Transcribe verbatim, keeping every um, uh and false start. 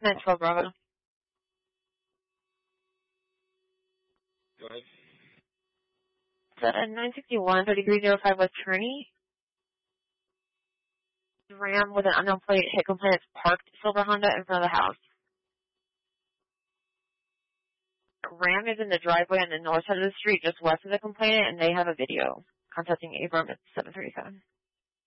nine twelve Bravo. Go ahead. It's at nine sixty-one, thirty-three oh five West Kearney. Ram with an unknown plate hit complainant's parked silver Honda in front of the house. Ram is in the driveway on the north side of the street just west of the complainant, and they have a video. Contacting Abram at seven thirty-seven.